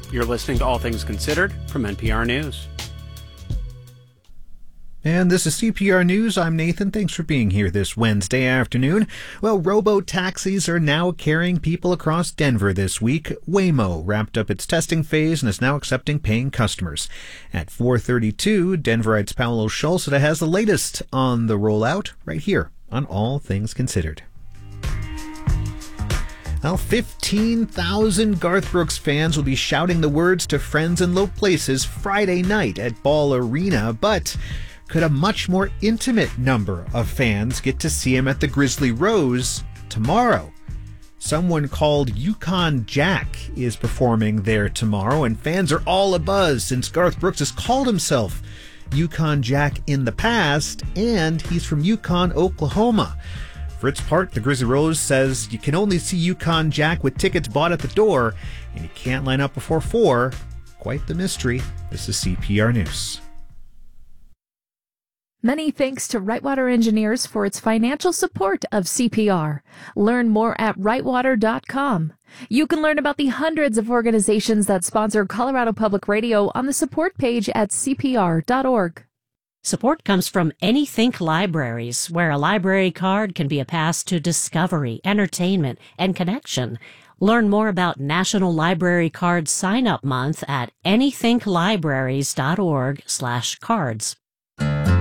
You're listening to All Things Considered from NPR News. And this is CPR News. I'm Nathan. Thanks for being here this Wednesday afternoon. Well, robo-taxis are now carrying people across Denver this week. Waymo wrapped up its testing phase and is now accepting paying customers. At 4:32, Denverite's Paolo Schulze has the latest on the rollout right here on All Things Considered. Well, 15,000 Garth Brooks fans will be shouting the words to friends in low places Friday night at Ball Arena, but could a much more intimate number of fans get to see him at the Grizzly Rose tomorrow? Someone called Yukon Jack is performing there tomorrow, and fans are all abuzz since Garth Brooks has called himself Yukon Jack in the past, and he's from Yukon, Oklahoma. For its part, the Grizzly Rose says you can only see Yukon Jack with tickets bought at the door, and you can't line up before 4. Quite the mystery. This is CPR News. Many thanks to Rightwater Engineers for its financial support of CPR. Learn more at rightwater.com. You can learn about the hundreds of organizations that sponsor Colorado Public Radio on the support page at cpr.org. Support comes from AnyThink Libraries, where a library card can be a pass to discovery, entertainment, and connection. Learn more about National Library Card Sign-Up Month at anythinklibraries.org/cards.